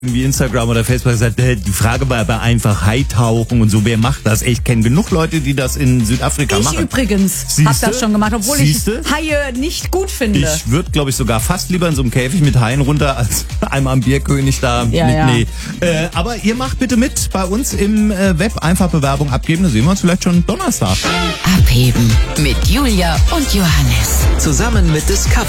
wie Instagram oder Facebook gesagt, die Frage war aber einfach Haitauchen und so, wer macht das? Ich kenne genug Leute, die das in Südafrika machen. Ich übrigens habe das schon gemacht, obwohl ich Haie nicht gut finde. Ich würde, glaube ich, sogar fast lieber in so einem Käfig mit Haien runter, als einmal am Bierkönig da. Nee. Aber ihr macht bitte mit bei uns im Web, einfach Bewerbung abgeben, dann sehen wir uns vielleicht schon Donnerstag. Abheben mit Julia und Johannes. Zusammen mit Discover.